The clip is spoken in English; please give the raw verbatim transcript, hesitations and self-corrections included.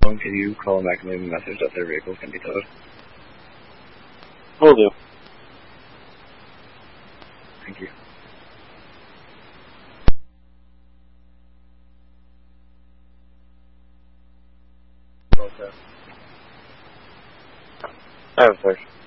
Can you call back and leave a message that their vehicles can be towed? Will do. Thank you. I have a search.